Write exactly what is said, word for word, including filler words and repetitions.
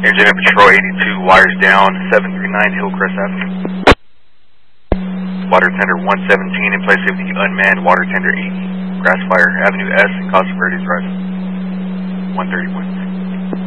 Arizona Patrol eighty-two, wires down, seven three nine Hillcrest Avenue. Water tender one seventeen, in place of the unmanned water tender eighty, Grassfire Avenue S and Casa Verde Drive. one thirty-one.